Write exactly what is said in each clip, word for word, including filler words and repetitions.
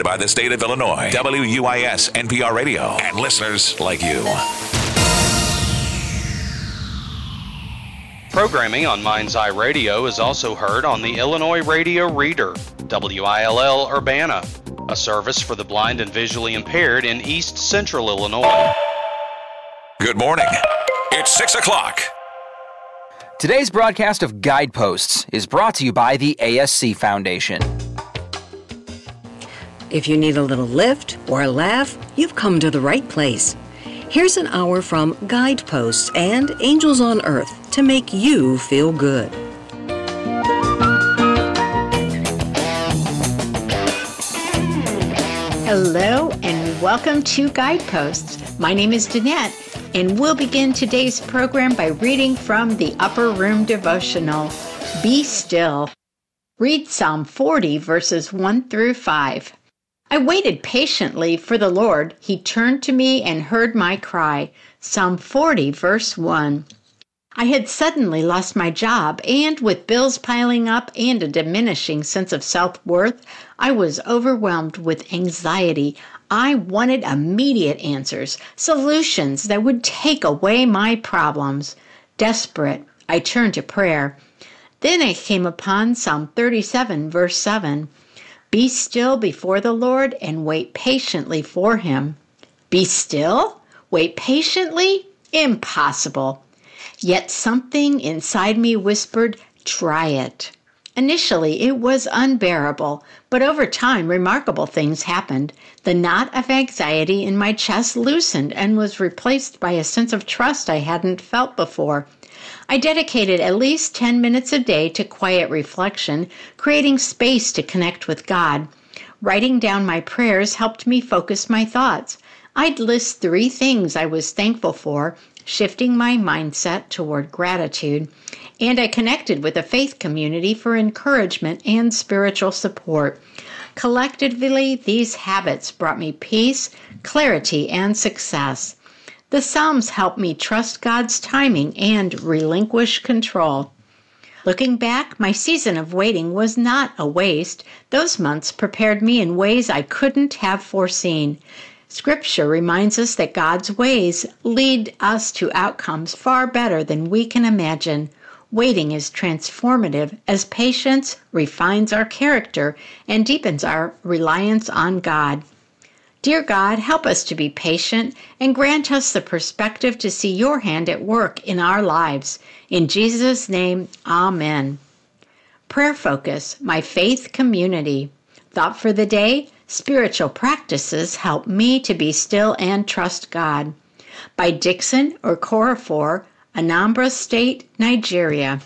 by the state of Illinois, W U I S N P R Radio, and listeners like you. Programming on Mind's Eye Radio is also heard on the Illinois Radio Reader, W I L L Urbana, a service for the blind and visually impaired in East Central Illinois. Good morning. It's six o'clock. Today's broadcast of Guideposts is brought to you by the A S C Foundation. If you need a little lift or a laugh, you've come to the right place. Here's an hour from Guideposts and Angels on Earth to make you feel good. Hello and welcome to Guideposts. My name is Danette, and we'll begin today's program by reading from the Upper Room Devotional, Be Still. Read Psalm forty, verses one through five. I waited patiently for the Lord. He turned to me and heard my cry. Psalm forty, verse one. I had suddenly lost my job, and with bills piling up and a diminishing sense of self-worth, I was overwhelmed with anxiety. I wanted immediate answers, solutions that would take away my problems. Desperate, I turned to prayer. Then I came upon Psalm thirty-seven, verse seven. Be still before the Lord and wait patiently for Him. Be still? Wait patiently? Impossible. Yet something inside me whispered, try it. Initially, it was unbearable, but over time, remarkable things happened. The knot of anxiety in my chest loosened and was replaced by a sense of trust I hadn't felt before. I dedicated at least ten minutes a day to quiet reflection, creating space to connect with God. Writing down my prayers helped me focus my thoughts. I'd list three things I was thankful for, shifting my mindset toward gratitude, and I connected with a faith community for encouragement and spiritual support. Collectively, these habits brought me peace, clarity, and success. The Psalms help me trust God's timing and relinquish control. Looking back, my season of waiting was not a waste. Those months prepared me in ways I couldn't have foreseen. Scripture reminds us that God's ways lead us to outcomes far better than we can imagine. Waiting is transformative as patience refines our character and deepens our reliance on God. Dear God, help us to be patient and grant us the perspective to see your hand at work in our lives. In Jesus' name, amen. Prayer Focus, my faith community. Thought for the day, spiritual practices help me to be still and trust God. By Dixon Okorafor, Anambra State, Nigeria.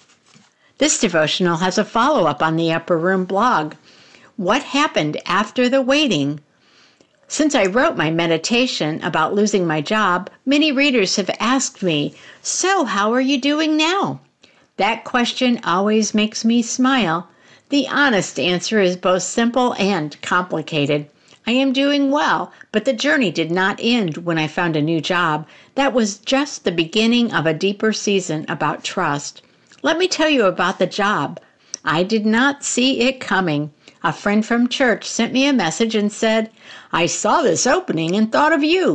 This devotional has a follow-up on the Upper Room blog. What happened after the waiting? Since I wrote my meditation about losing my job, many readers have asked me, so how are you doing now? That question always makes me smile. The honest answer is both simple and complicated. I am doing well, but the journey did not end when I found a new job. That was just the beginning of a deeper season about trust. Let me tell you about the job. I did not see it coming. A friend from church sent me a message and said, I saw this opening and thought of you.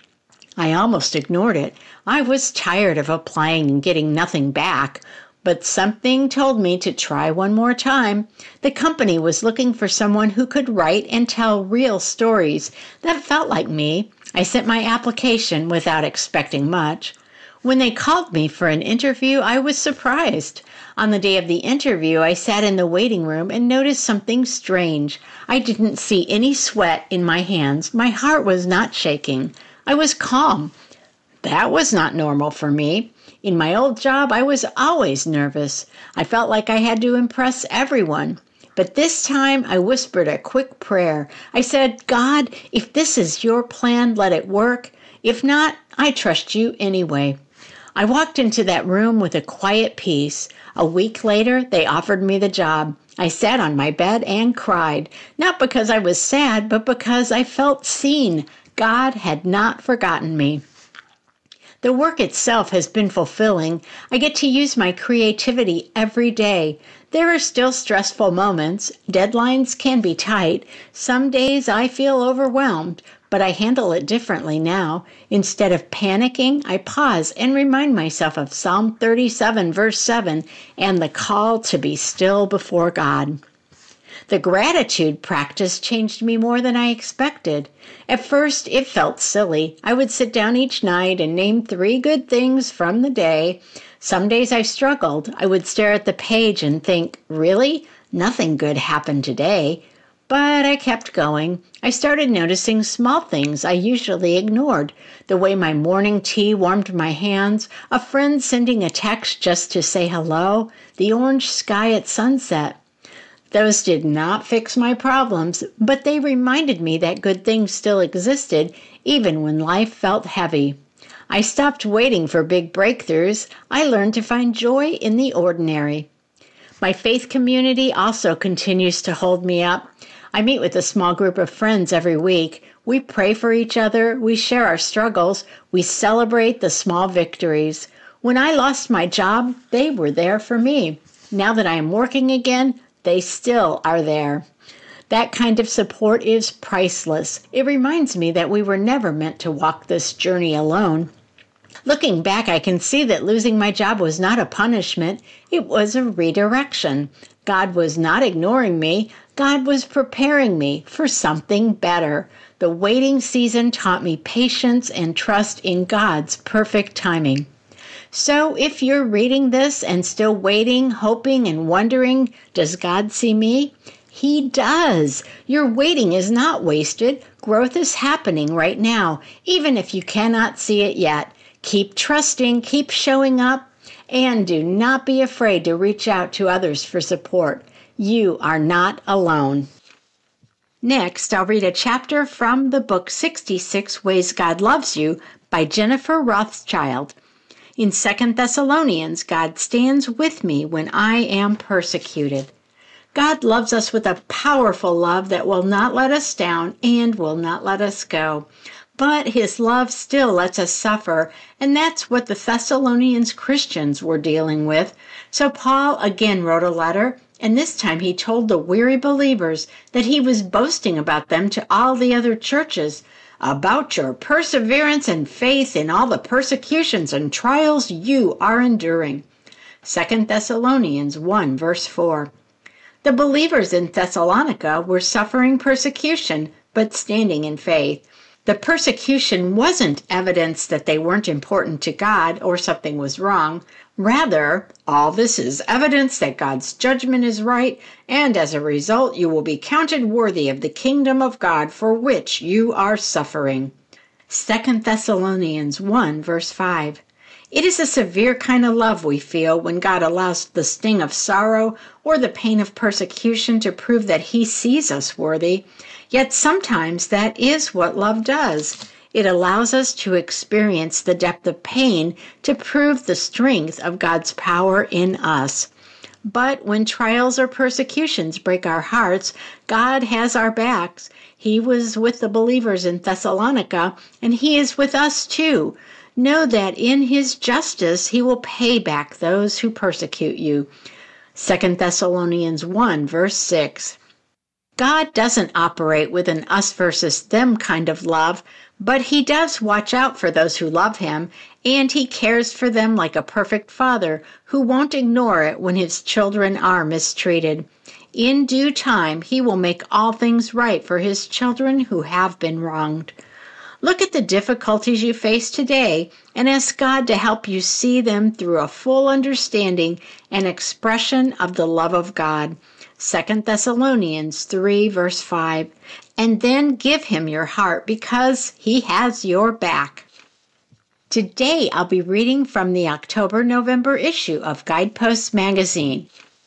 I almost ignored it. I was tired of applying and getting nothing back, but something told me to try one more time. The company was looking for someone who could write and tell real stories. That felt like me. I sent my application without expecting much. When they called me for an interview, I was surprised. On the day of the interview, I sat in the waiting room and noticed something strange. I didn't see any sweat in my hands. My heart was not shaking. I was calm. That was not normal for me. In my old job, I was always nervous. I felt like I had to impress everyone. But this time, I whispered a quick prayer. I said, God, if this is your plan, let it work. If not, I trust you anyway. I walked into that room with a quiet peace. A week later, they offered me the job. I sat on my bed and cried, not because I was sad, but because I felt seen. God had not forgotten me. The work itself has been fulfilling. I get to use my creativity every day. There are still stressful moments. Deadlines can be tight. Some days I feel overwhelmed, but I handle it differently now. Instead of panicking, I pause and remind myself of Psalm thirty-seven, verse seven, and the call to be still before God. The gratitude practice changed me more than I expected. At first, it felt silly. I would sit down each night and name three good things from the day. Some days I struggled. I would stare at the page and think, really? Nothing good happened today. But I kept going. I started noticing small things I usually ignored. The way my morning tea warmed my hands, a friend sending a text just to say hello, the orange sky at sunset. Those did not fix my problems, but they reminded me that good things still existed, even when life felt heavy. I stopped waiting for big breakthroughs. I learned to find joy in the ordinary. My faith community also continues to hold me up. I meet with a small group of friends every week. We pray for each other. We share our struggles. We celebrate the small victories. When I lost my job, they were there for me. Now that I am working again, they still are there. That kind of support is priceless. It reminds me that we were never meant to walk this journey alone. Looking back, I can see that losing my job was not a punishment. It was a redirection. God was not ignoring me. God was preparing me for something better. The waiting season taught me patience and trust in God's perfect timing. So if you're reading this and still waiting, hoping, and wondering, does God see me? He does. Your waiting is not wasted. Growth is happening right now, even if you cannot see it yet. Keep trusting, keep showing up, and do not be afraid to reach out to others for support. You are not alone. Next, I'll read a chapter from the book sixty-six Ways God Loves You by Jennifer Rothschild. In Second Thessalonians, God stands with me when I am persecuted. God loves us with a powerful love that will not let us down and will not let us go. But his love still lets us suffer, and that's what the Thessalonians Christians were dealing with. So Paul again wrote a letter, and this time he told the weary believers that he was boasting about them to all the other churches, about your perseverance and faith in all the persecutions and trials you are enduring. Second Thessalonians one, verse four. The believers in Thessalonica were suffering persecution, but standing in faith. The persecution wasn't evidence that they weren't important to God or something was wrong. Rather, all this is evidence that God's judgment is right, and as a result, you will be counted worthy of the kingdom of God for which you are suffering. Second Thessalonians one, verse five. It is a severe kind of love we feel when God allows the sting of sorrow or the pain of persecution to prove that he sees us worthy. Yet sometimes that is what love does. It allows us to experience the depth of pain to prove the strength of God's power in us. But when trials or persecutions break our hearts, God has our backs. He was with the believers in Thessalonica, and he is with us too. Know that in his justice he will pay back those who persecute you. Second Thessalonians one, verse six. God doesn't operate with an us versus them kind of love, but he does watch out for those who love him, and he cares for them like a perfect father who won't ignore it when his children are mistreated. In due time, he will make all things right for his children who have been wronged. Look at the difficulties you face today and ask God to help you see them through a full understanding and expression of the love of God. Second Thessalonians three, verse five. And then give him your heart because he has your back. Today I'll be reading from the October-November issue of Guideposts magazine.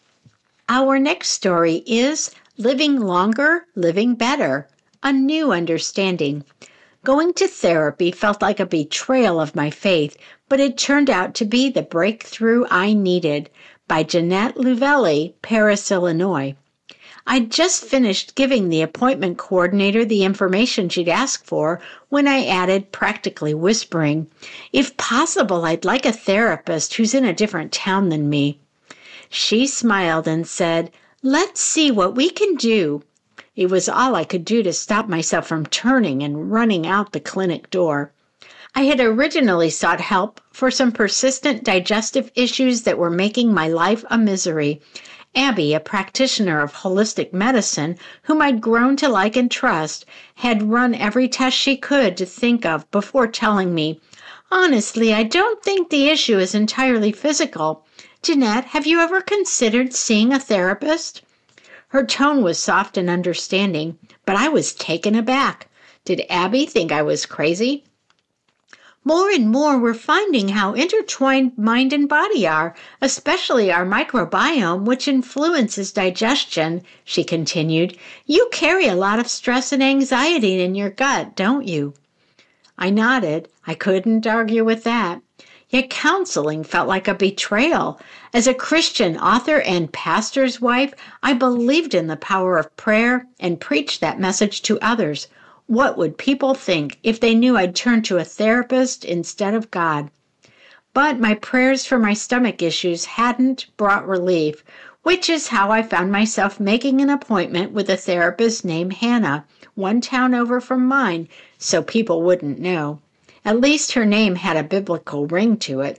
Our next story is Living Longer, Living Better, a New Understanding. Going to therapy felt like a betrayal of my faith, but it turned out to be the breakthrough I needed. By Jeanette Luvelli, Paris, Illinois. I'd just finished giving the appointment coordinator the information she'd asked for when I added, practically whispering, "If possible, I'd like a therapist who's in a different town than me." She smiled and said, "Let's see what we can do." It was all I could do to stop myself from turning and running out the clinic door. I had originally sought help for some persistent digestive issues that were making my life a misery. Abby, a practitioner of holistic medicine, whom I'd grown to like and trust, had run every test she could to think of before telling me, "Honestly, I don't think the issue is entirely physical. Jeanette, have you ever considered seeing a therapist?" Her tone was soft and understanding, but I was taken aback. Did Abby think I was crazy? "More and more, we're finding how intertwined mind and body are, especially our microbiome, which influences digestion," she continued. "You carry a lot of stress and anxiety in your gut, don't you?" I nodded. I couldn't argue with that. Yet counseling felt like a betrayal. As a Christian author and pastor's wife, I believed in the power of prayer and preached that message to others. What would people think if they knew I'd turned to a therapist instead of God? But my prayers for my stomach issues hadn't brought relief, which is how I found myself making an appointment with a therapist named Hannah, one town over from mine, so people wouldn't know. At least her name had a biblical ring to it.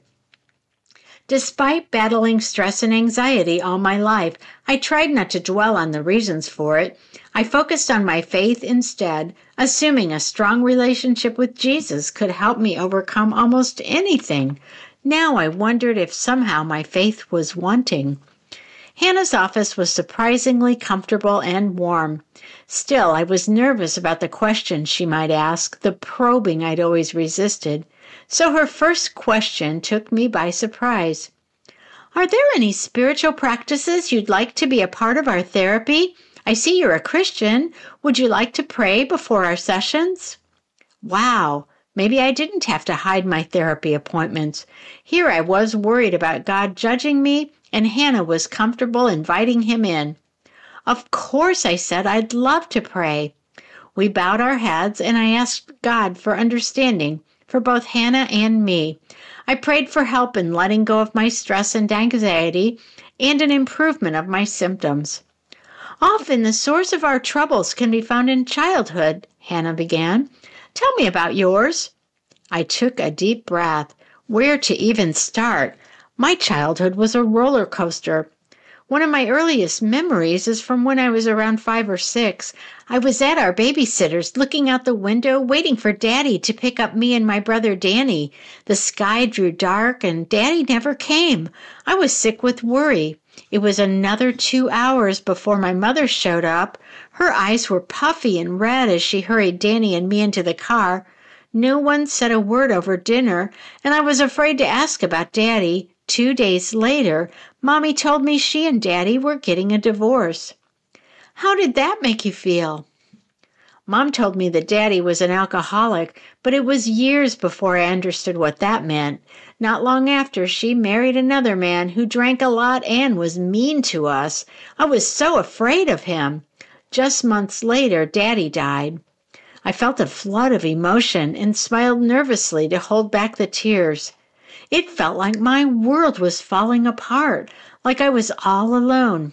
Despite battling stress and anxiety all my life, I tried not to dwell on the reasons for it. I focused on my faith instead, assuming a strong relationship with Jesus could help me overcome almost anything. Now I wondered if somehow my faith was wanting. Hannah's office was surprisingly comfortable and warm. Still, I was nervous about the questions she might ask, the probing I'd always resisted. So her first question took me by surprise. "Are there any spiritual practices you'd like to be a part of our therapy? I see you're a Christian. Would you like to pray before our sessions?" Wow, maybe I didn't have to hide my therapy appointments. Here I was worried about God judging me, and Hannah was comfortable inviting him in. "Of course," I said, "I'd love to pray." We bowed our heads, and I asked God for understanding for both Hannah and me. I prayed for help in letting go of my stress and anxiety and an improvement of my symptoms. "Often the source of our troubles can be found in childhood," Hannah began. "Tell me about yours." I took a deep breath. Where to even start? My childhood was a roller coaster. One of my earliest memories is from when I was around five or six. I was at our babysitter's looking out the window, waiting for Daddy to pick up me and my brother Danny. The sky drew dark and Daddy never came. I was sick with worry. It was another two hours before my mother showed up. Her eyes were puffy and red as she hurried Danny and me into the car. No one said a word over dinner, and I was afraid to ask about Daddy. Two days later, Mommy told me she and Daddy were getting a divorce. "How did that make you feel?" Mom told me that Daddy was an alcoholic, but it was years before I understood what that meant. Not long after, she married another man who drank a lot and was mean to us. I was so afraid of him. Just months later, Daddy died. I felt a flood of emotion and smiled nervously to hold back the tears. It felt like my world was falling apart, like I was all alone.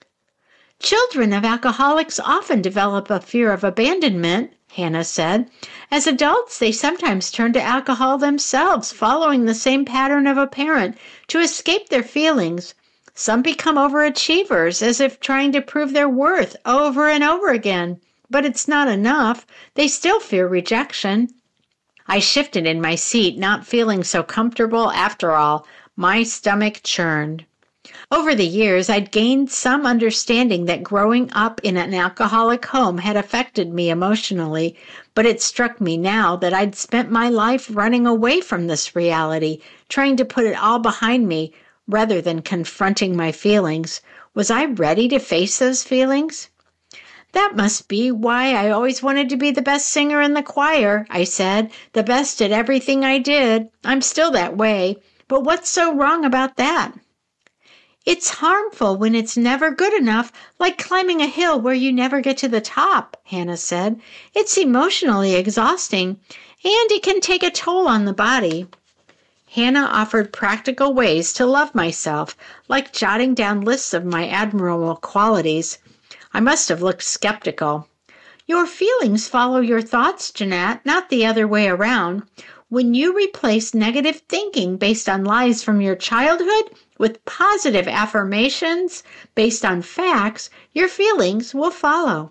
"Children of alcoholics often develop a fear of abandonment," Hannah said. "As adults, they sometimes turn to alcohol themselves, following the same pattern of a parent to escape their feelings. Some become overachievers, as if trying to prove their worth over and over again. But it's not enough. They still fear rejection." I shifted in my seat, not feeling so comfortable after all. My stomach churned. Over the years, I'd gained some understanding that growing up in an alcoholic home had affected me emotionally, but it struck me now that I'd spent my life running away from this reality, trying to put it all behind me rather than confronting my feelings. Was I ready to face those feelings? "That must be why I always wanted to be the best singer in the choir," I said, "the best at everything I did. I'm still that way. But what's so wrong about that?" It's harmful when it's never good enough, like climbing a hill where you never get to the top, Hannah said. It's emotionally exhausting, and it can take a toll on the body. Hannah offered practical ways to love myself, like jotting down lists of my admirable qualities. I must have looked skeptical. Your feelings follow your thoughts, Jeanette, not the other way around. When you replace negative thinking based on lies from your childhood with positive affirmations based on facts, your feelings will follow.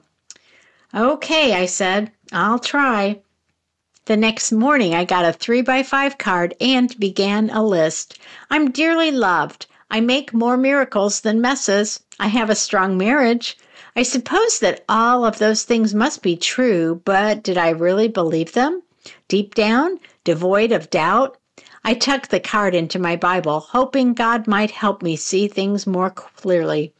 Okay, I said, I'll try. The next morning, I got a three by five card and began a list. I'm dearly loved. I make more miracles than messes. I have a strong marriage. I suppose that all of those things must be true, but did I really believe them? Deep down, devoid of doubt? I tucked the card into my Bible, hoping God might help me see things more clearly.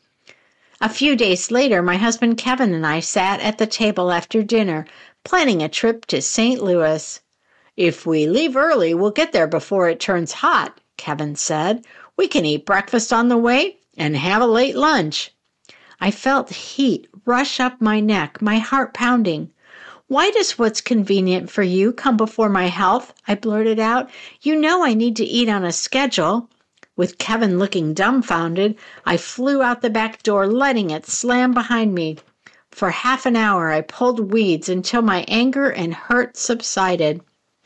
A few days later, my husband Kevin and I sat at the table after dinner, planning a trip to Saint Louis. If we leave early, we'll get there before it turns hot, Kevin said. We can eat breakfast on the way and have a late lunch. I felt heat rush up my neck, my heart pounding. Why does what's convenient for you come before my health? I blurted out. You know I need to eat on a schedule. With Kevin looking dumbfounded, I flew out the back door, letting it slam behind me. For half an hour, I pulled weeds until my anger and hurt subsided.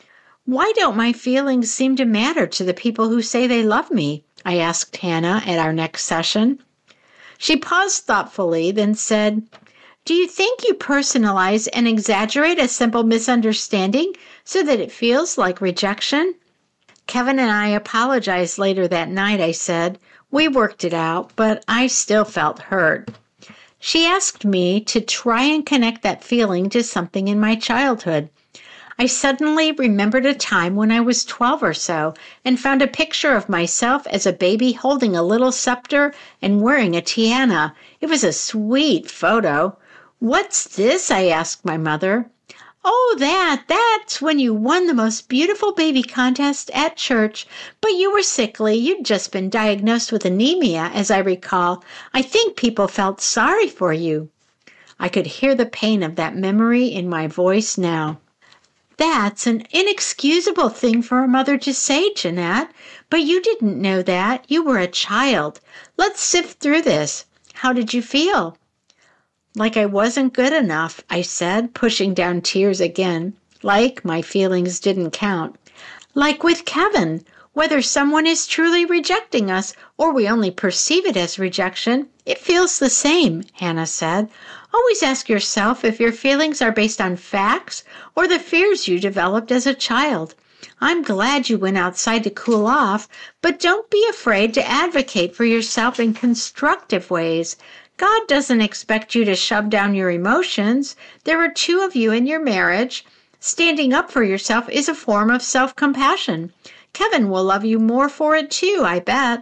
Why don't my feelings seem to matter to the people who say they love me? I asked Hannah at our next session. She paused thoughtfully, then said, Do you think you personalize and exaggerate a simple misunderstanding so that it feels like rejection? Kevin and I apologized later that night, I said. We worked it out, but I still felt hurt. She asked me to try and connect that feeling to something in my childhood. I suddenly remembered a time when I was twelve or so and found a picture of myself as a baby holding a little scepter and wearing a tiara. It was a sweet photo. What's this? I asked my mother. Oh, that, that's when you won the most beautiful baby contest at church, but you were sickly. You'd just been diagnosed with anemia, as I recall. I think people felt sorry for you. I could hear the pain of that memory in my voice now. That's an inexcusable thing for a mother to say, Jeanette, but you didn't know that. You were a child. Let's sift through this. How did you feel? Like I wasn't good enough, I said, pushing down tears again. Like my feelings didn't count. Like with Kevin, whether someone is truly rejecting us or we only perceive it as rejection, it feels the same, Hannah said. Always ask yourself if your feelings are based on facts or the fears you developed as a child. I'm glad you went outside to cool off, but don't be afraid to advocate for yourself in constructive ways. God doesn't expect you to shove down your emotions. There are two of you in your marriage. Standing up for yourself is a form of self-compassion. Kevin will love you more for it too, I bet.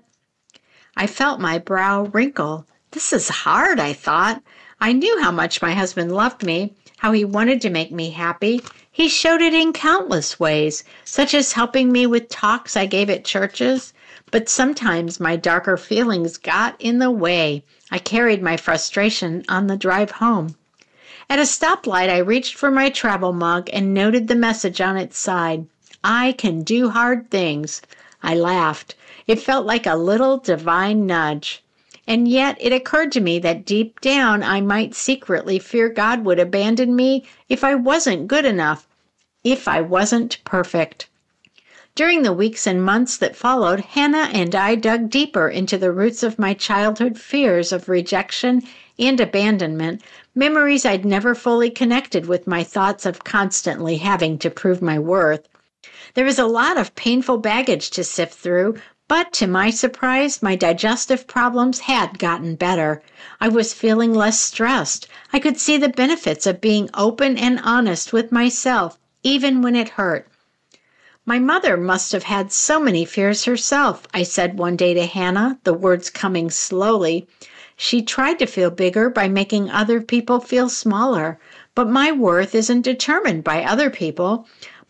I felt my brow wrinkle. This is hard, I thought. I knew how much my husband loved me, how he wanted to make me happy. He showed it in countless ways, such as helping me with talks I gave at churches. But sometimes my darker feelings got in the way. I carried my frustration on the drive home. At a stoplight, I reached for my travel mug and noted the message on its side. I can do hard things. I laughed. It felt like a little divine nudge. And yet it occurred to me that deep down I might secretly fear God would abandon me if I wasn't good enough, if I wasn't perfect. During the weeks and months that followed, Hannah and I dug deeper into the roots of my childhood fears of rejection and abandonment, memories I'd never fully connected with my thoughts of constantly having to prove my worth. There was a lot of painful baggage to sift through, but to my surprise, my digestive problems had gotten better. I was feeling less stressed. I could see the benefits of being open and honest with myself, even when it hurt. My mother must have had so many fears herself, I said one day to Hannah, the words coming slowly. She tried to feel bigger by making other people feel smaller, but my worth isn't determined by other people.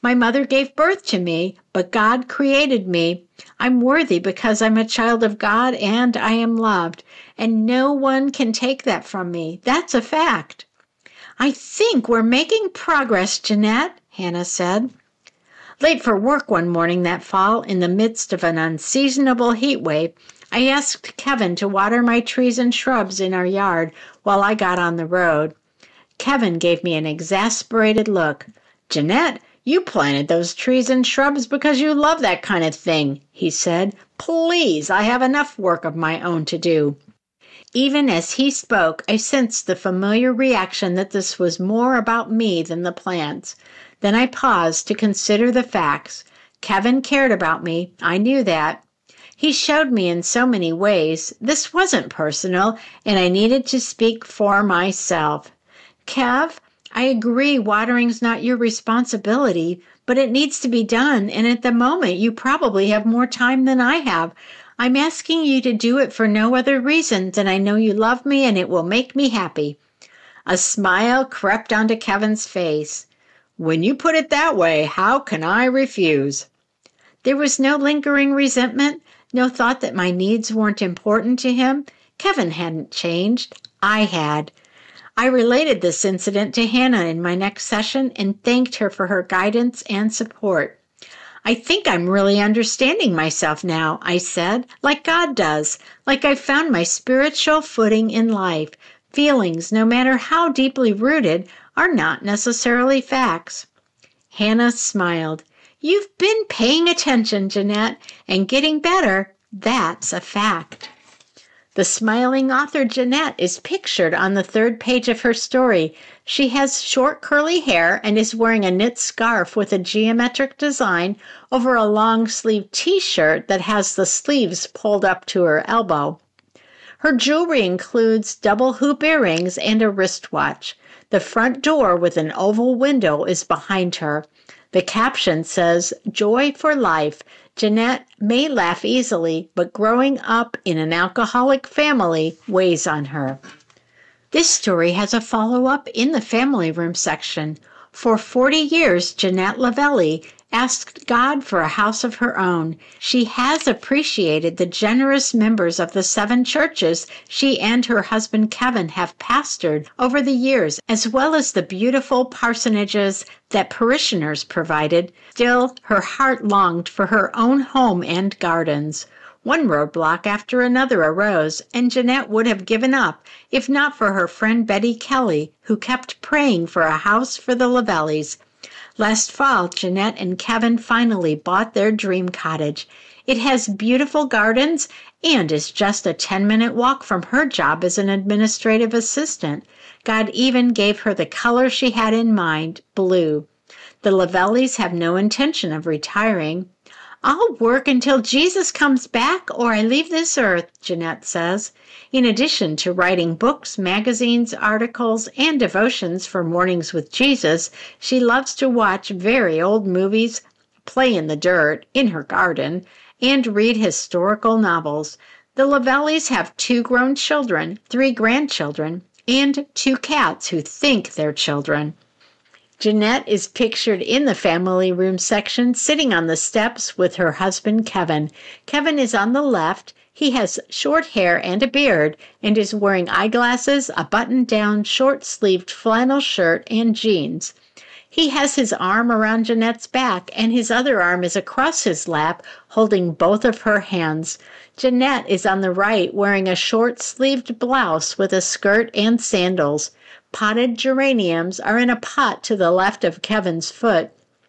My mother gave birth to me, but God created me. I'm worthy because I'm a child of God and I am loved, and no one can take that from me. That's a fact. I think we're making progress, Jeanette, Hannah said. Late for work one morning that fall, in the midst of an unseasonable heat wave, I asked Kevin to water my trees and shrubs in our yard while I got on the road. Kevin gave me an exasperated look. Jeanette, you planted those trees and shrubs because you love that kind of thing, he said. Please, I have enough work of my own to do. Even as he spoke, I sensed the familiar reaction that this was more about me than the plants. Then I paused to consider the facts. Kevin cared about me. I knew that. He showed me in so many ways. This wasn't personal, and I needed to speak for myself. Kev, I agree watering's not your responsibility, but it needs to be done, and at the moment you probably have more time than I have. I'm asking you to do it for no other reason than I know you love me and it will make me happy. A smile crept onto Kevin's face. When you put it that way, how can I refuse? There was no lingering resentment, no thought that my needs weren't important to him. Kevin hadn't changed. I had. I related this incident to Hannah in my next session and thanked her for her guidance and support. I think I'm really understanding myself now, I said, like God does, like I've found my spiritual footing in life. Feelings, no matter how deeply rooted, are not necessarily facts. Hannah smiled. You've been paying attention, Jeanette, and getting better. That's a fact. The smiling author Jeanette is pictured on the third page of her story. She has short curly hair and is wearing a knit scarf with a geometric design over a long-sleeved t-shirt that has the sleeves pulled up to her elbow. Her jewelry includes double hoop earrings and a wristwatch. The front door with an oval window is behind her. The caption says, Joy for Life. Jeanette may laugh easily, but growing up in an alcoholic family weighs on her. This story has a follow-up in the family room section. For forty years, Jeanette Lavelli asked God for a house of her own. She has appreciated the generous members of the seven churches she and her husband Kevin have pastored over the years, as well as the beautiful parsonages that parishioners provided. Still, her heart longed for her own home and gardens. One roadblock after another arose, and Jeanette would have given up if not for her friend Betty Kelly, who kept praying for a house for the Lavellis. Last fall, Jeanette and Kevin finally bought their dream cottage. It has beautiful gardens and is just a ten-minute walk from her job as an administrative assistant. God even gave her the color she had in mind, blue. The Lavellis have no intention of retiring. I'll work until Jesus comes back or I leave this earth, Jeanette says. In addition to writing books, magazines, articles, and devotions for Mornings with Jesus, she loves to watch very old movies, play in the dirt, in her garden, and read historical novels. The Lavellis have two grown children, three grandchildren, and two cats who think they're children. Jeanette is pictured in the family room section sitting on the steps with her husband Kevin. Kevin is on the left. He has short hair and a beard and is wearing eyeglasses, a button-down, short-sleeved flannel shirt, and jeans. He has his arm around Jeanette's back, and his other arm is across his lap, holding both of her hands. Jeanette is on the right, wearing a short-sleeved blouse with a skirt and sandals. Potted geraniums are in a pot to the left of Kevin's foot.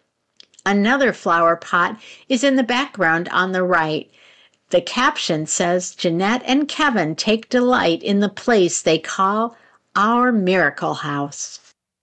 Another flower pot is in the background on the right. The caption says, Jeanette and Kevin take delight in the place they call our miracle house.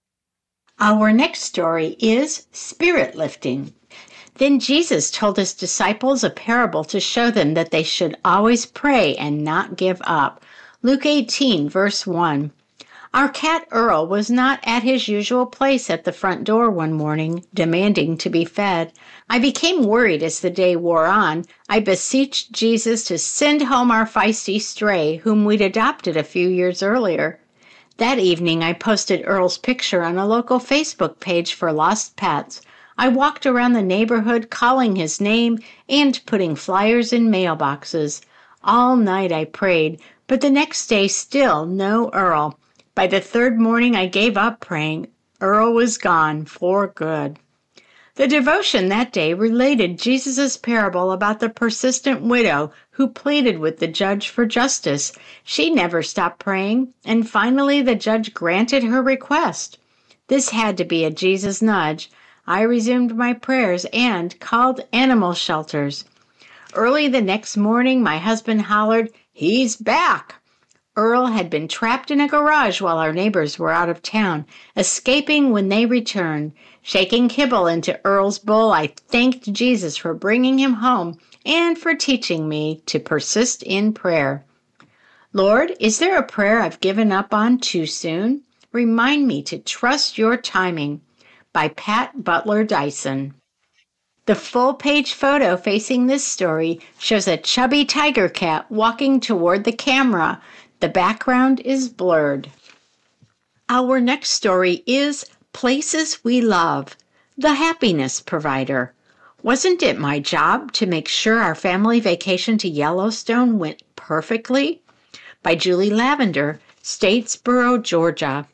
Our next story is spirit lifting. Then Jesus told his disciples a parable to show them that they should always pray and not give up. Luke eighteen, verse one. Our cat Earl was not at his usual place at the front door one morning, demanding to be fed. I became worried as the day wore on. I beseeched Jesus to send home our feisty stray, whom we'd adopted a few years earlier. That evening, I posted Earl's picture on a local Facebook page for lost pets. I walked around the neighborhood calling his name and putting flyers in mailboxes. All night I prayed, but the next day still no Earl. By the third morning I gave up praying. Earl was gone for good. The devotion that day related Jesus' parable about the persistent widow who pleaded with the judge for justice. She never stopped praying, and finally the judge granted her request. This had to be a Jesus nudge. I resumed my prayers and called animal shelters. Early the next morning, my husband hollered, "He's back!" Earl had been trapped in a garage while our neighbors were out of town, escaping when they returned. Shaking kibble into Earl's bowl, I thanked Jesus for bringing him home and for teaching me to persist in prayer. Lord, is there a prayer I've given up on too soon? Remind me to trust your timing. By Pat Butler Dyson. The full-page photo facing this story shows a chubby tiger cat walking toward the camera. The background is blurred. Our next story is Places We Love, the Happiness Provider. Wasn't it my job to make sure our family vacation to Yellowstone went perfectly? By Julie Lavender, Statesboro, Georgia.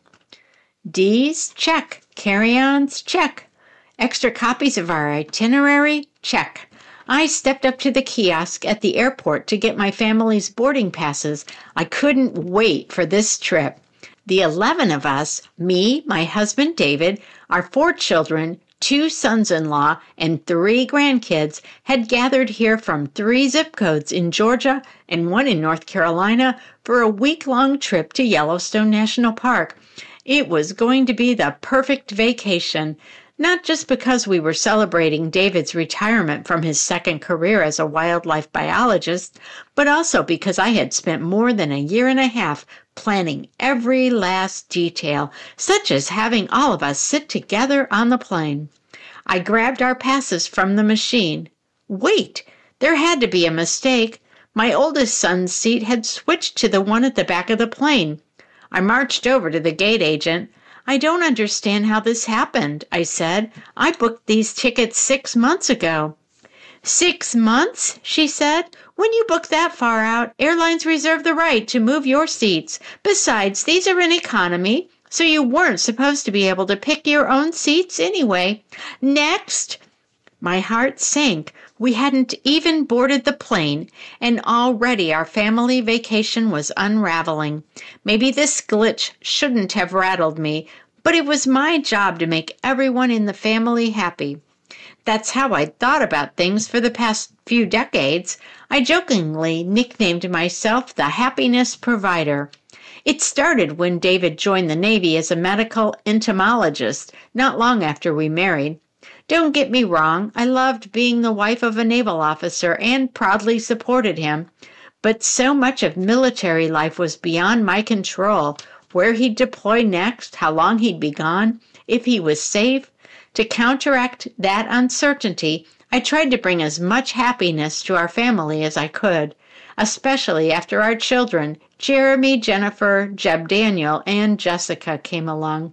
D's, check. Carry-ons, check. Extra copies of our itinerary, check. I stepped up to the kiosk at the airport to get my family's boarding passes. I couldn't wait for this trip. The eleven of us, me, my husband David, our four children, two sons-in-law, and three grandkids, had gathered here from three zip codes in Georgia and one in North Carolina for a week-long trip to Yellowstone National Park. It was going to be the perfect vacation. Not just because we were celebrating David's retirement from his second career as a wildlife biologist, but also because I had spent more than a year and a half planning every last detail, such as having all of us sit together on the plane. I grabbed our passes from the machine. Wait, there had to be a mistake. My oldest son's seat had switched to the one at the back of the plane. I marched over to the gate agent. "I don't understand how this happened," I said. "I booked these tickets six months ago." Six months, she said. "When you book that far out, airlines reserve the right to move your seats. Besides, these are in economy, so you weren't supposed to be able to pick your own seats anyway. Next!" My heart sank. We hadn't even boarded the plane, and already our family vacation was unraveling. Maybe this glitch shouldn't have rattled me, but it was my job to make everyone in the family happy. That's how I'd thought about things for the past few decades. I jokingly nicknamed myself the Happiness Provider. It started when David joined the Navy as a medical entomologist, not long after we married. Don't get me wrong, I loved being the wife of a naval officer and proudly supported him. But so much of military life was beyond my control. Where he'd deploy next, how long he'd be gone, if he was safe. To counteract that uncertainty, I tried to bring as much happiness to our family as I could, especially after our children, Jeremy, Jennifer, Jeb Daniel, and Jessica came along.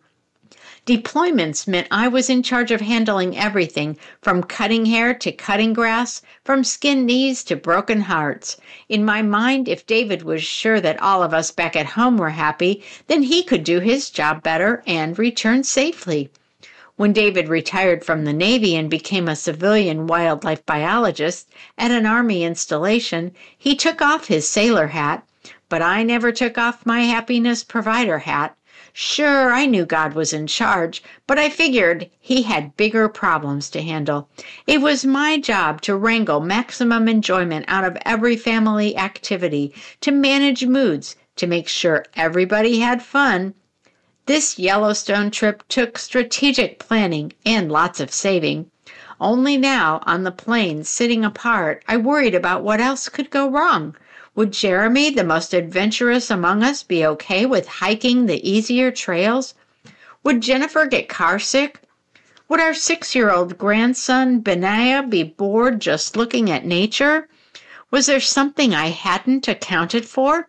Deployments meant I was in charge of handling everything, from cutting hair to cutting grass, from skinned knees to broken hearts. In my mind, if David was sure that all of us back at home were happy, then he could do his job better and return safely. When David retired from the Navy and became a civilian wildlife biologist at an Army installation, he took off his sailor hat, but I never took off my happiness provider hat. Sure, I knew God was in charge, but I figured he had bigger problems to handle. It was my job to wrangle maximum enjoyment out of every family activity, to manage moods, to make sure everybody had fun. This Yellowstone trip took strategic planning and lots of saving. Only now, on the plane, sitting apart, I worried about what else could go wrong. Would Jeremy, the most adventurous among us, be okay with hiking the easier trails? Would Jennifer get carsick? Would our six-year-old grandson, Benaiah, be bored just looking at nature? Was there something I hadn't accounted for?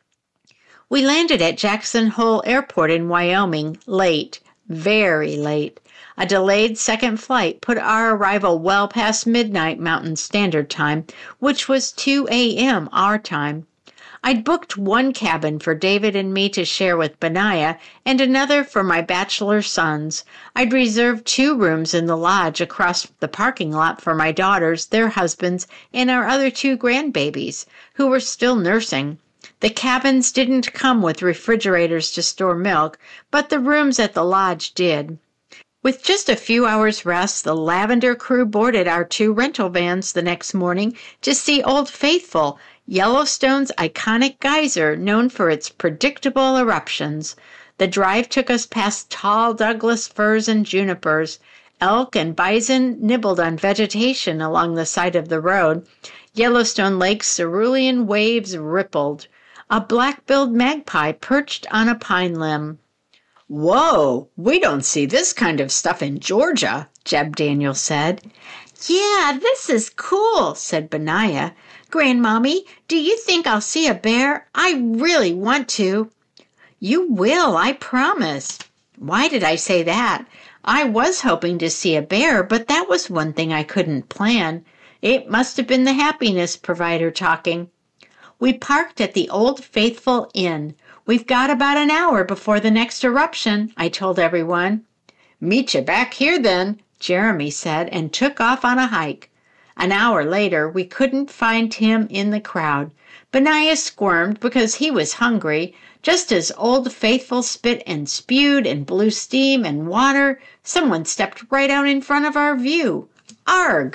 We landed at Jackson Hole Airport in Wyoming late, very late. A delayed second flight put our arrival well past midnight Mountain Standard Time, which was two a.m. our time. I'd booked one cabin for David and me to share with Benaiah and another for my bachelor sons. I'd reserved two rooms in the lodge across the parking lot for my daughters, their husbands, and our other two grandbabies, who were still nursing. The cabins didn't come with refrigerators to store milk, but the rooms at the lodge did. With just a few hours' rest, the Lavender crew boarded our two rental vans the next morning to see Old Faithful, Yellowstone's iconic geyser known for its predictable eruptions. The drive took us past tall Douglas firs and junipers. Elk and bison nibbled on vegetation along the side of the road. Yellowstone Lake's cerulean waves rippled. A black-billed magpie perched on a pine limb. "Whoa, we don't see this kind of stuff in Georgia," Jeb Daniel said. "Yeah, this is cool," said Benaiah. "Grandmommy, do you think I'll see a bear? I really want to." "You will, I promise." Why did I say that? I was hoping to see a bear, but that was one thing I couldn't plan. It must have been the happiness provider talking. We parked at the Old Faithful Inn. "We've got about an hour before the next eruption," I told everyone. "Meet you back here then," Jeremy said, and took off on a hike. An hour later, we couldn't find him in the crowd. Benaiah squirmed because he was hungry. Just as Old Faithful spit and spewed and blew steam and water, someone stepped right out in front of our view. Arg!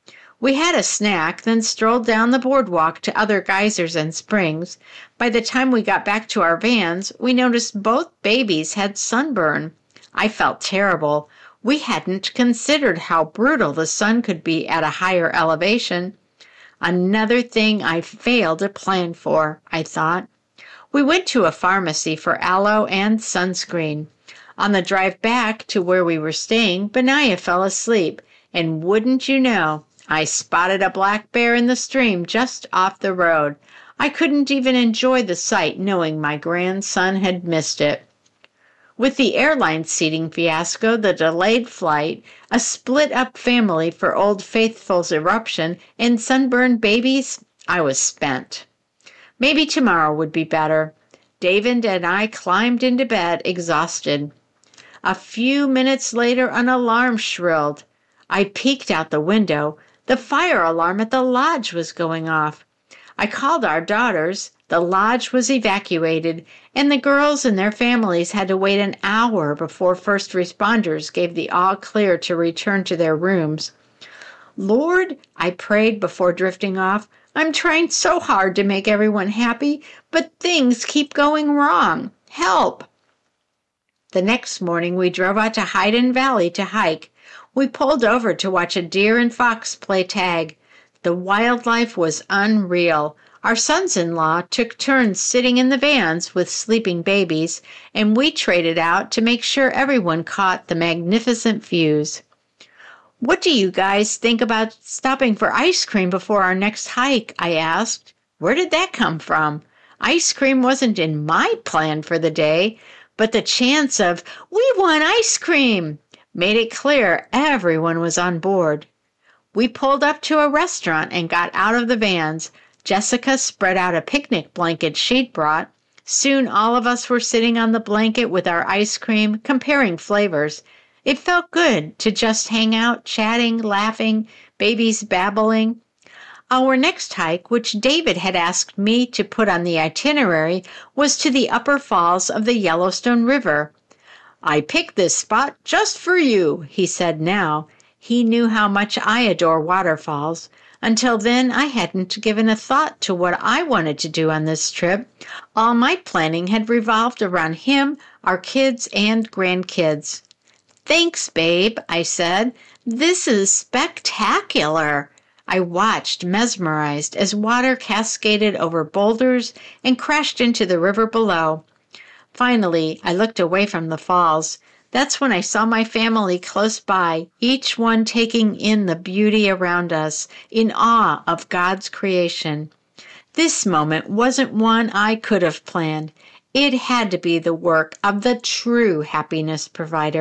We had a snack, then strolled down the boardwalk to other geysers and springs. By the time we got back to our vans, we noticed both babies had sunburn. I felt terrible. We hadn't considered how brutal the sun could be at a higher elevation. Another thing I failed to plan for, I thought. We went to a pharmacy for aloe and sunscreen. On the drive back to where we were staying, Benaiah fell asleep, and wouldn't you know, I spotted a black bear in the stream just off the road. I couldn't even enjoy the sight knowing my grandson had missed it. With the airline seating fiasco, the delayed flight, a split-up family for Old Faithful's eruption, and sunburned babies, I was spent. Maybe tomorrow would be better. David and I climbed into bed, exhausted. A few minutes later, an alarm shrilled. I peeked out the window. The fire alarm at the lodge was going off. I called our daughters. The lodge was evacuated, and the girls and their families had to wait an hour before first responders gave the all-clear to return to their rooms. "Lord," I prayed before drifting off, "I'm trying so hard to make everyone happy, but things keep going wrong. Help!" The next morning, we drove out to Hyden Valley to hike. We pulled over to watch a deer and fox play tag. The wildlife was unreal. Our sons-in-law took turns sitting in the vans with sleeping babies, and we traded out to make sure everyone caught the magnificent views. "What do you guys think about stopping for ice cream before our next hike?" I asked. Where did that come from? Ice cream wasn't in my plan for the day, but the chance of, "We want ice cream," made it clear everyone was on board. We pulled up to a restaurant and got out of the vans. Jessica spread out a picnic blanket she'd brought. Soon all of us were sitting on the blanket with our ice cream, comparing flavors. It felt good to just hang out, chatting, laughing, babies babbling. Our next hike, which David had asked me to put on the itinerary, was to the upper falls of the Yellowstone River. "I picked this spot just for you," he said now. He knew how much I adore waterfalls. Until then, I hadn't given a thought to what I wanted to do on this trip. All my planning had revolved around him, our kids, and grandkids. "Thanks, babe," I said. "This is spectacular." I watched, mesmerized, as water cascaded over boulders and crashed into the river below. Finally, I looked away from the falls. That's when I saw my family close by, each one taking in the beauty around us, in awe of God's creation. This moment wasn't one I could have planned. It had to be the work of the true happiness provider.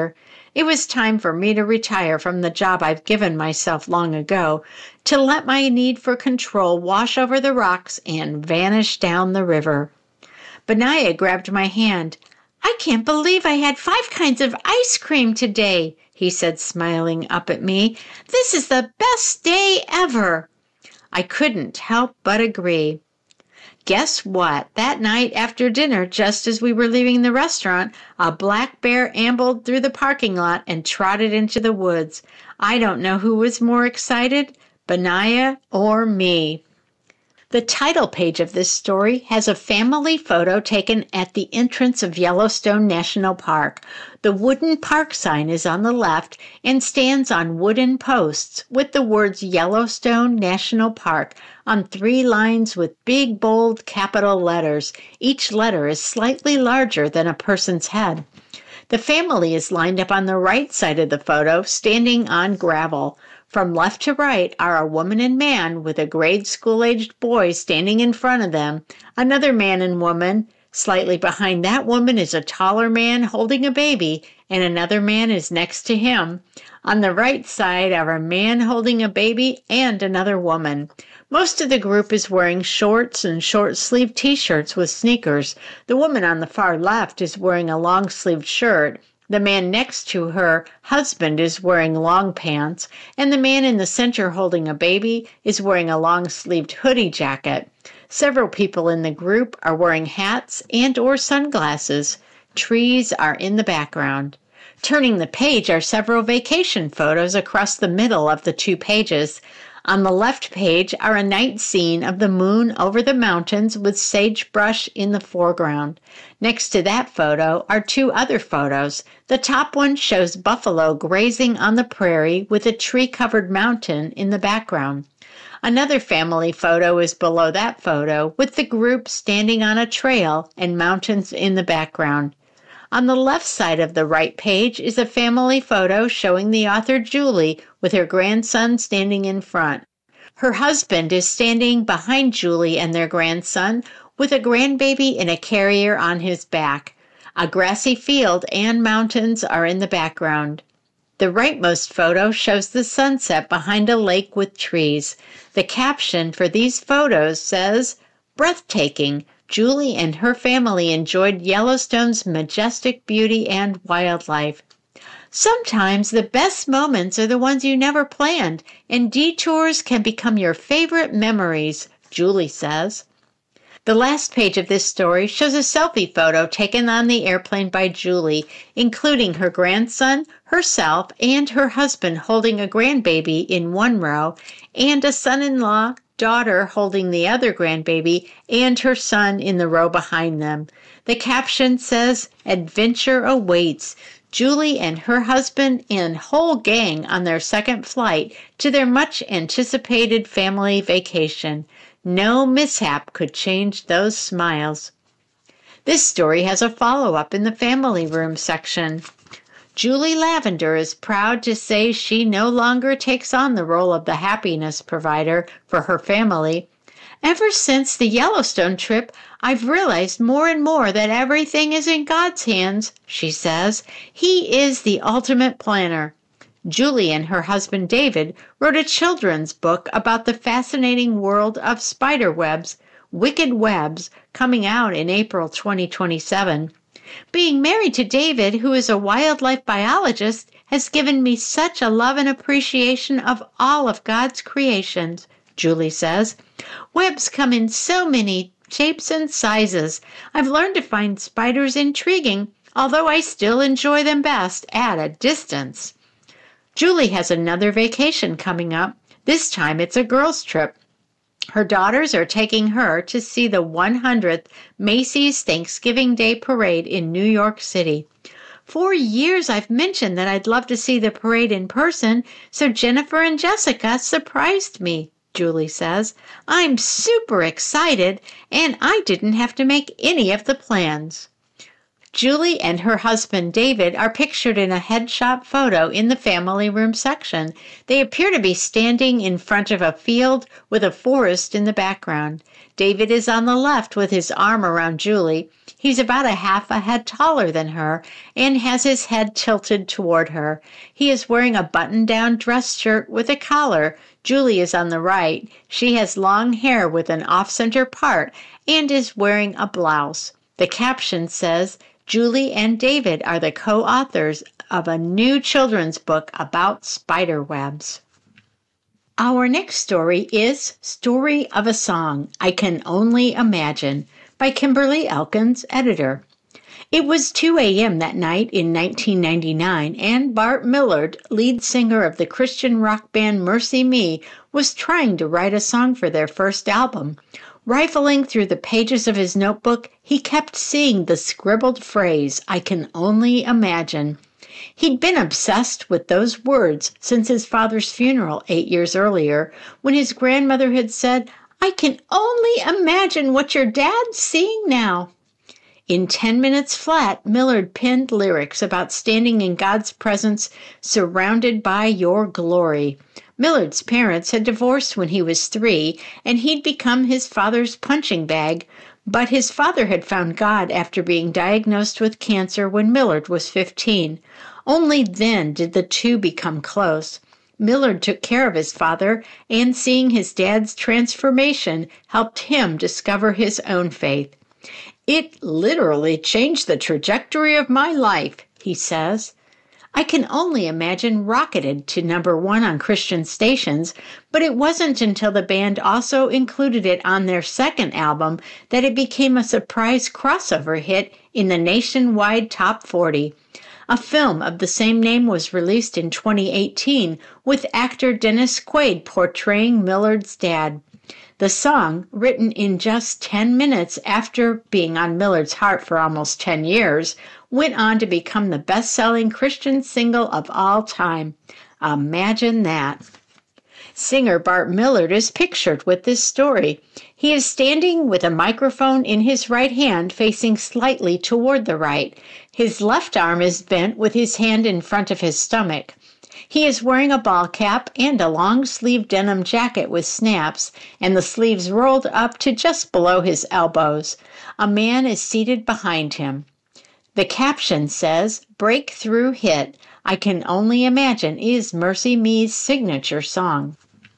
It was time for me to retire from the job I've given myself long ago, to let my need for control wash over the rocks and vanish down the river. Benaiah grabbed my hand. "I can't believe I had five kinds of ice cream today," he said, smiling up at me. "This is the best day ever." I couldn't help but agree. Guess what? That night after dinner, just as we were leaving the restaurant, a black bear ambled through the parking lot and trotted into the woods. I don't know who was more excited, Benaiah or me. The title page of this story has a family photo taken at the entrance of Yellowstone National Park. The wooden park sign is on the left and stands on wooden posts with the words Yellowstone National Park on three lines with big, bold capital letters. Each letter is slightly larger than a person's head. The family is lined up on the right side of the photo, standing on gravel. From left to right are a woman and man with a grade school-aged boy standing in front of them, another man and woman. Slightly behind that woman is a taller man holding a baby, and another man is next to him. On the right side are a man holding a baby and another woman. Most of the group is wearing shorts and short-sleeved t-shirts with sneakers. The woman on the far left is wearing a long-sleeved shirt. The man next to her husband is wearing long pants, and the man in the center holding a baby is wearing a long-sleeved hoodie jacket. Several people in the group are wearing hats and or sunglasses. Trees are in the background. Turning the page are several vacation photos across the middle of the two pages. On the left page are a night scene of the moon over the mountains with sagebrush in the foreground. Next to that photo are two other photos. The top one shows buffalo grazing on the prairie with a tree-covered mountain in the background. Another family photo is below that photo with the group standing on a trail and mountains in the background. On the left side of the right page is a family photo showing the author Julie with her grandson standing in front. Her husband is standing behind Julie and their grandson with a grandbaby in a carrier on his back. A grassy field and mountains are in the background. The rightmost photo shows the sunset behind a lake with trees. The caption for these photos says, "Breathtaking. Julie and her family enjoyed Yellowstone's majestic beauty and wildlife." Sometimes the best moments are the ones you never planned, and detours can become your favorite memories, Julie says. The last page of this story shows a selfie photo taken on the airplane by Julie, including her grandson, herself, and her husband holding a grandbaby in one row, and a son-in-law, daughter holding the other grandbaby, and her son in the row behind them. The caption says, "Adventure awaits. Julie and her husband and whole gang on their second flight to their much-anticipated family vacation. No mishap could change those smiles." This story has a follow-up in the family room section. Julie Lavender is proud to say she no longer takes on the role of the happiness provider for her family. "Ever since the Yellowstone trip, I've realized more and more that everything is in God's hands," she says. "He is the ultimate planner." Julie and her husband David wrote a children's book about the fascinating world of spider webs, Wicked Webs, coming out in April twenty twenty-seven. "Being married to David, who is a wildlife biologist, has given me such a love and appreciation of all of God's creations," Julie says. "Webs come in so many shapes and sizes. I've learned to find spiders intriguing, although I still enjoy them best at a distance." Julie has another vacation coming up. This time it's a girls' trip. Her daughters are taking her to see the one hundredth Macy's Thanksgiving Day Parade in New York City. "For years I've mentioned that I'd love to see the parade in person, so Jennifer and Jessica surprised me," Julie says. "I'm super excited, and I didn't have to make any of the plans." Julie and her husband David are pictured in a headshot photo in the family room section. They appear to be standing in front of a field with a forest in the background. David is on the left with his arm around Julie. He's about a half a head taller than her and has his head tilted toward her. He is wearing a button-down dress shirt with a collar. Julie is on the right. She has long hair with an off-center part and is wearing a blouse. The caption says, Julie and David are the co-authors of a new children's book about spider webs. Our next story is Story of a Song, I Can Only Imagine, by Kimberly Elkins, editor. It was two a.m. that night in nineteen ninety-nine, and Bart Millard, lead singer of the Christian rock band MercyMe, was trying to write a song for their first album. Rifling through the pages of his notebook, he kept seeing the scribbled phrase, I can only imagine. He'd been obsessed with those words since his father's funeral eight years earlier, when his grandmother had said, I can only imagine what your dad's seeing now. In ten minutes flat, Millard penned lyrics about standing in God's presence, surrounded by your glory. Millard's parents had divorced when he was three, and he'd become his father's punching bag, but his father had found God after being diagnosed with cancer when Millard was fifteen. Only then did the two become close. Millard took care of his father, and seeing his dad's transformation helped him discover his own faith. It literally changed the trajectory of my life, he says. I Can Only Imagine rocketed to number one on Christian stations, but it wasn't until the band also included it on their second album that it became a surprise crossover hit in the nationwide top forty. A film of the same name was released in twenty eighteen with actor Dennis Quaid portraying Millard's dad. The song, written in just ten minutes after being on Millard's heart for almost ten years, went on to become the best-selling Christian single of all time. Imagine that. Singer Bart Millard is pictured with this story. He is standing with a microphone in his right hand facing slightly toward the right. His left arm is bent with his hand in front of his stomach. He is wearing a ball cap and a long-sleeved denim jacket with snaps, and the sleeves rolled up to just below his elbows. A man is seated behind him. The caption says, Breakthrough Hit, I Can Only Imagine is MercyMe's signature song.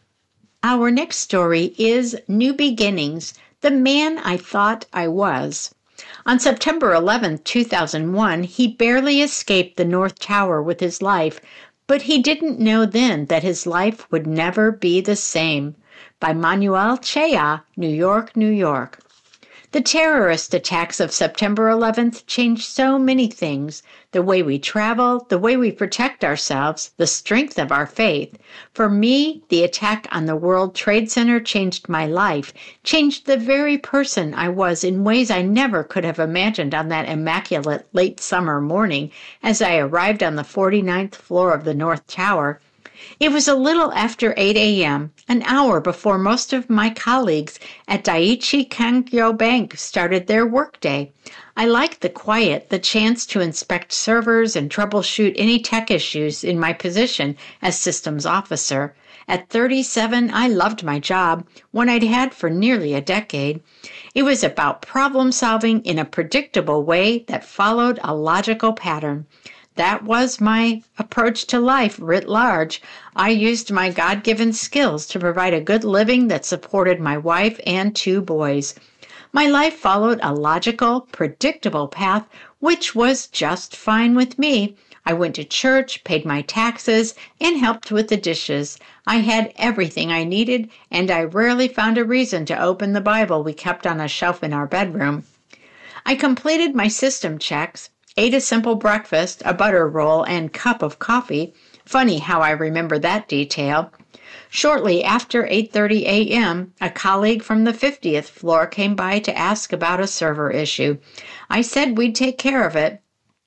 Our next story is New Beginnings, The Man I Thought I Was. On September eleventh, two thousand one, he barely escaped the North Tower with his life, but he didn't know then that his life would never be the same. By Manuel Chea, New York, New York. The terrorist attacks of September eleventh changed so many things. The way we travel, the way we protect ourselves, the strength of our faith. For me, the attack on the World Trade Center changed my life, changed the very person I was in ways I never could have imagined on that immaculate late summer morning as I arrived on the forty-ninth floor of the North Tower. It was a little after eight a.m., an hour before most of my colleagues at Daiichi Kangyo Bank started their workday. I liked the quiet, the chance to inspect servers and troubleshoot any tech issues in my position as systems officer. At thirty-seven, I loved my job, one I'd had for nearly a decade. It was about problem solving in a predictable way that followed a logical pattern. That was my approach to life writ large. I used my God-given skills to provide a good living that supported my wife and two boys. My life followed a logical, predictable path, which was just fine with me. I went to church, paid my taxes, and helped with the dishes. I had everything I needed, and I rarely found a reason to open the Bible we kept on a shelf in our bedroom. I completed my system checks, ate a simple breakfast, a butter roll, and cup of coffee. Funny how I remember that detail. Shortly after eight thirty a.m., a colleague from the fiftieth floor came by to ask about a server issue. I said we'd take care of it.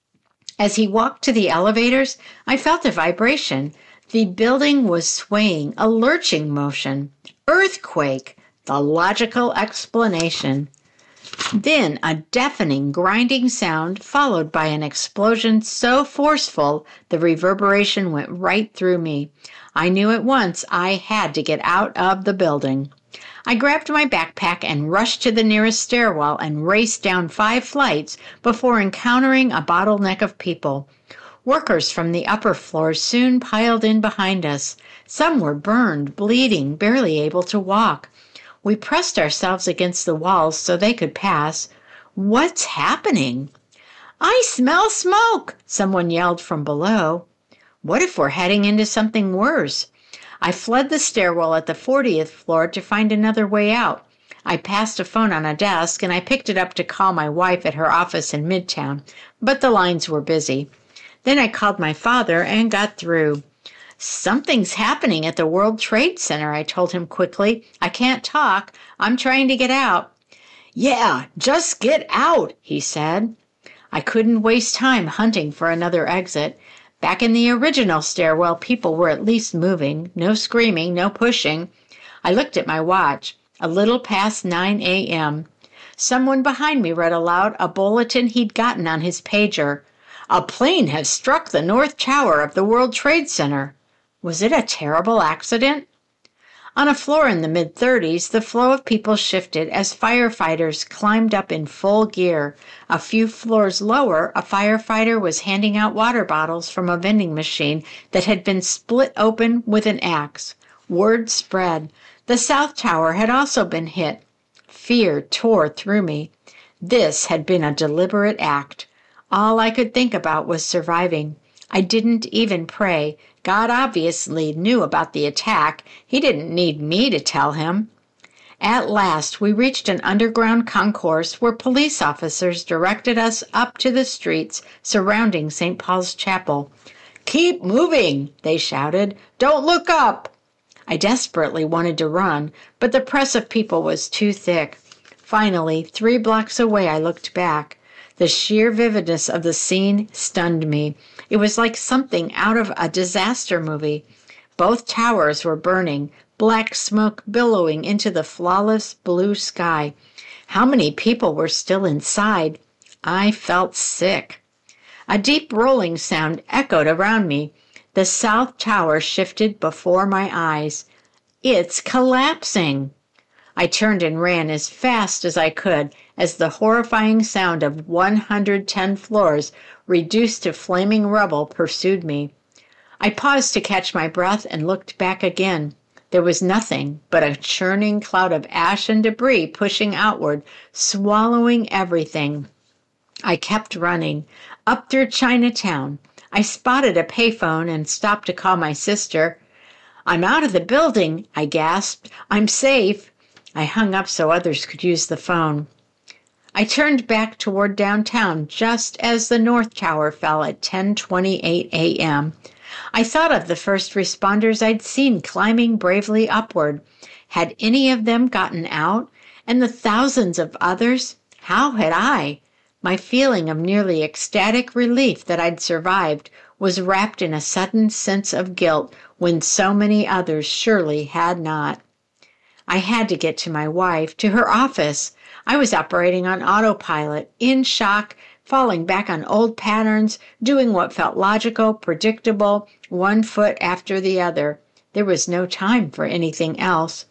As he walked to the elevators, I felt a vibration. The building was swaying, a lurching motion. Earthquake! The logical explanation. Then a deafening grinding sound followed by an explosion so forceful the reverberation went right through me. I knew at once I had to get out of the building. I grabbed my backpack and rushed to the nearest stairwell and raced down five flights before encountering a bottleneck of people. Workers from the upper floors soon piled in behind us. Some were burned, bleeding, barely able to walk. We pressed ourselves against the walls so they could pass. What's happening? I smell smoke, someone yelled from below. What if we're heading into something worse? I fled the stairwell at the fortieth floor to find another way out. I passed a phone on a desk and I picked it up to call my wife at her office in Midtown, but the lines were busy. Then I called my father and got through. Something's happening at the World Trade Center, I told him quickly. I can't talk. I'm trying to get out. Yeah, just get out, he said. I couldn't waste time hunting for another exit. Back in the original stairwell, people were at least moving. No screaming, no pushing. I looked at my watch. A little past nine a.m. Someone behind me read aloud a bulletin he'd gotten on his pager. A plane has struck the North Tower of the World Trade Center. Was it a terrible accident? On a floor in the mid-thirties, the flow of people shifted as firefighters climbed up in full gear. A few floors lower, a firefighter was handing out water bottles from a vending machine that had been split open with an axe. Word spread. The South Tower had also been hit. Fear tore through me. This had been a deliberate act. All I could think about was surviving. I didn't even pray. God obviously knew about the attack. He didn't need me to tell him. At last, we reached an underground concourse where police officers directed us up to the streets surrounding Saint Paul's Chapel. Keep moving, they shouted. Don't look up. I desperately wanted to run, but the press of people was too thick. Finally, three blocks away, I looked back. The sheer vividness of the scene stunned me. It was like something out of a disaster movie. Both towers were burning, black smoke billowing into the flawless blue sky. How many people were still inside? I felt sick. A deep rolling sound echoed around me. The South Tower shifted before my eyes. It's collapsing. I turned and ran as fast as I could as the horrifying sound of one hundred ten floors reduced to flaming rubble pursued me. I paused to catch my breath and looked back again. There was nothing but a churning cloud of ash and debris pushing outward, swallowing everything. I kept running, up through Chinatown. I spotted a payphone and stopped to call my sister. I'm out of the building, I gasped. I'm safe. I hung up so others could use the phone. I turned back toward downtown just as the North Tower fell at ten twenty-eight a.m. I thought of the first responders I'd seen climbing bravely upward. Had any of them gotten out? And the thousands of others? How had I? My feeling of nearly ecstatic relief that I'd survived was wrapped in a sudden sense of guilt when so many others surely had not. I had to get to my wife, to her office. I was operating on autopilot, in shock, falling back on old patterns, doing what felt logical, predictable, one foot after the other. There was no time for anything else.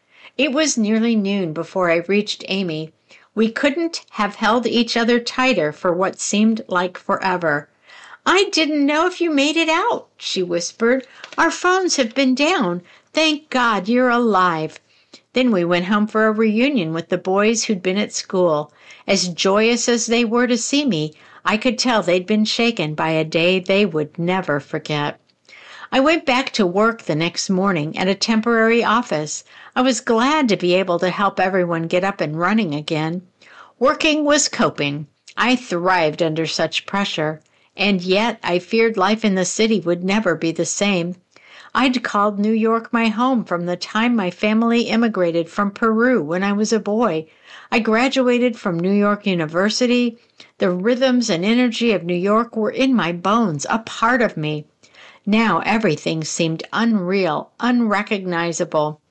It was nearly noon before I reached Amy. We couldn't have held each other tighter for what seemed like forever. I didn't know if you made it out, she whispered. Our phones have been down. Thank God you're alive. Then we went home for a reunion with the boys who'd been at school. As joyous as they were to see me, I could tell they'd been shaken by a day they would never forget. I went back to work the next morning at a temporary office. I was glad to be able to help everyone get up and running again. Working was coping. I thrived under such pressure, and yet I feared life in the city would never be the same. I'd called New York my home from the time my family immigrated from Peru when I was a boy. I graduated from New York University. The rhythms and energy of New York were in my bones, a part of me. Now everything seemed unreal, unrecognizable.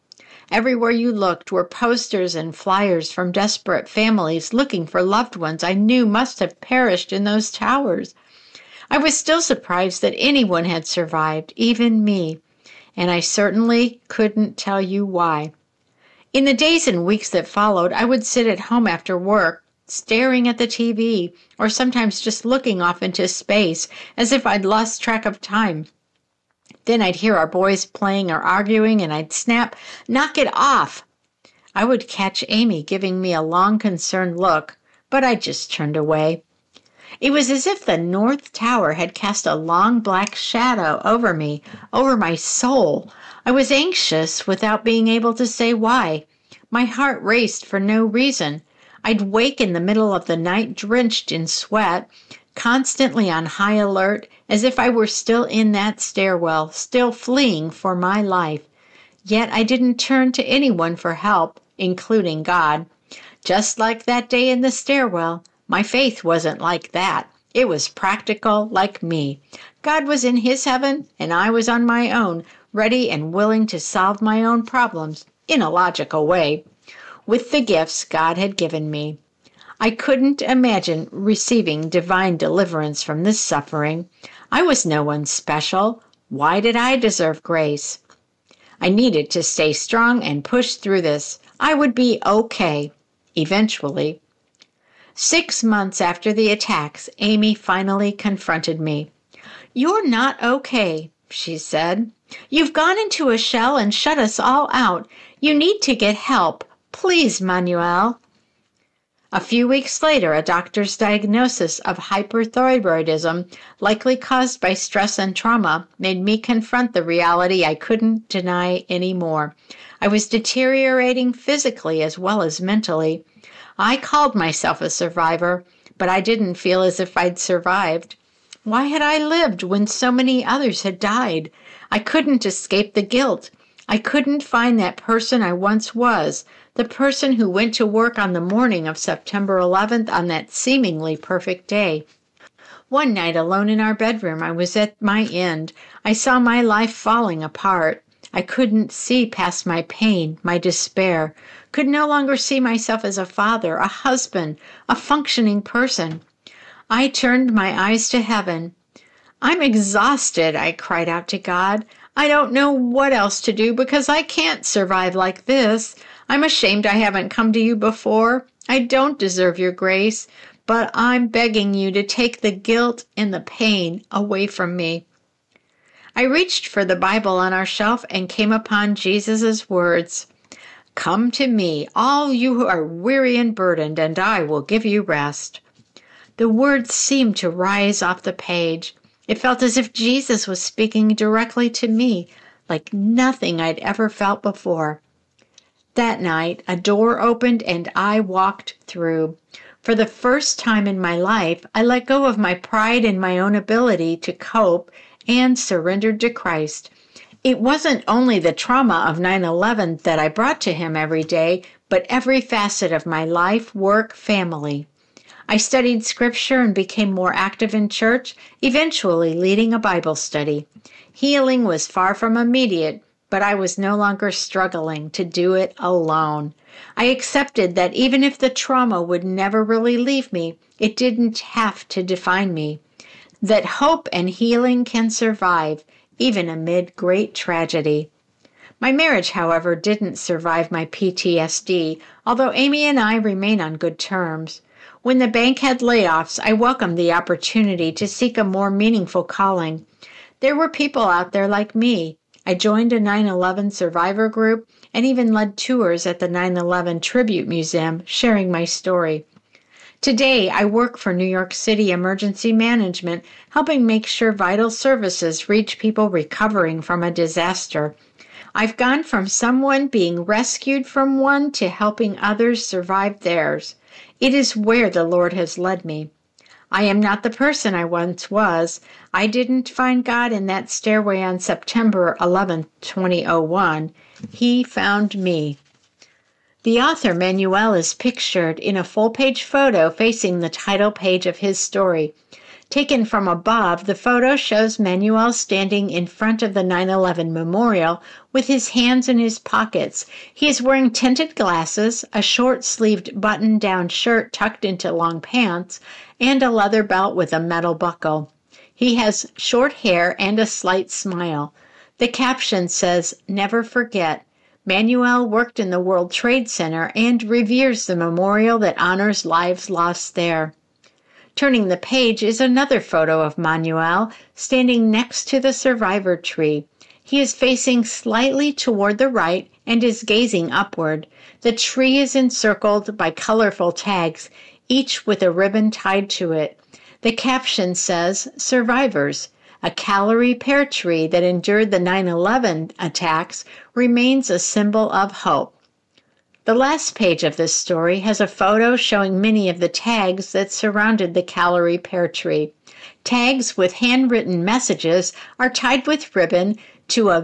Everywhere you looked were posters and flyers from desperate families looking for loved ones I knew must have perished in those towers. I was still surprised that anyone had survived, even me, and I certainly couldn't tell you why. In the days and weeks that followed, I would sit at home after work, staring at the T V, or sometimes just looking off into space as if I'd lost track of time. Then I'd hear our boys playing or arguing, and I'd snap, "Knock it off!" I would catch Amy giving me a long, concerned look, but I just turned away. It was as if the North Tower had cast a long black shadow over me, over my soul. I was anxious without being able to say why. My heart raced for no reason. I'd wake in the middle of the night drenched in sweat, constantly on high alert, as if I were still in that stairwell, still fleeing for my life. Yet I didn't turn to anyone for help, including God. Just like that day in the stairwell, my faith wasn't like that. It was practical, like me. God was in his heaven, and I was on my own, ready and willing to solve my own problems in a logical way, with the gifts God had given me. I couldn't imagine receiving divine deliverance from this suffering. I was no one special. Why did I deserve grace? I needed to stay strong and push through this. I would be okay, eventually. Six months after the attacks, Amy finally confronted me. "You're not okay," she said. "You've gone into a shell and shut us all out. You need to get help. Please, Manuel." A few weeks later, a doctor's diagnosis of hyperthyroidism, likely caused by stress and trauma, made me confront the reality I couldn't deny anymore. I was deteriorating physically as well as mentally. I called myself a survivor, but I didn't feel as if I'd survived. Why had I lived when so many others had died? I couldn't escape the guilt. I couldn't find that person I once was, the person who went to work on the morning of September eleventh on that seemingly perfect day. One night, alone in our bedroom, I was at my end. I saw my life falling apart. I couldn't see past my pain, my despair, could no longer see myself as a father, a husband, a functioning person. I turned my eyes to heaven. "I'm exhausted," I cried out to God. "I don't know what else to do because I can't survive like this. I'm ashamed I haven't come to you before. I don't deserve your grace, but I'm begging you to take the guilt and the pain away from me." I reached for the Bible on our shelf and came upon Jesus' words. "Come to me, all you who are weary and burdened, and I will give you rest." The words seemed to rise off the page. It felt as if Jesus was speaking directly to me, like nothing I'd ever felt before. That night, a door opened and I walked through. For the first time in my life, I let go of my pride in my own ability to cope and surrendered to Christ. It wasn't only the trauma of nine eleven that I brought to him every day, but every facet of my life, work, family. I studied scripture and became more active in church, eventually leading a Bible study. Healing was far from immediate, but I was no longer struggling to do it alone. I accepted that even if the trauma would never really leave me, it didn't have to define me. That hope and healing can survive, even amid great tragedy. My marriage, however, didn't survive my P T S D, although Amy and I remain on good terms. When the bank had layoffs, I welcomed the opportunity to seek a more meaningful calling. There were people out there like me. I joined a nine eleven survivor group and even led tours at the nine eleven Tribute Museum, sharing my story. Today, I work for New York City Emergency Management, helping make sure vital services reach people recovering from a disaster. I've gone from someone being rescued from one to helping others survive theirs. It is where the Lord has led me. I am not the person I once was. I didn't find God in that stairway on September eleventh, twenty oh one. He found me. The author, Manuel, is pictured in a full-page photo facing the title page of his story. Taken from above, the photo shows Manuel standing in front of the nine eleven memorial with his hands in his pockets. He is wearing tinted glasses, a short-sleeved button-down shirt tucked into long pants, and a leather belt with a metal buckle. He has short hair and a slight smile. The caption says, "Never forget. Manuel worked in the World Trade Center and reveres the memorial that honors lives lost there." Turning the page is another photo of Manuel standing next to the survivor tree. He is facing slightly toward the right and is gazing upward. The tree is encircled by colorful tags, each with a ribbon tied to it. The caption says, "Survivors. A Callery pear tree that endured the nine eleven attacks remains a symbol of hope." The last page of this story has a photo showing many of the tags that surrounded the Callery pear tree. Tags with handwritten messages are tied with ribbon to a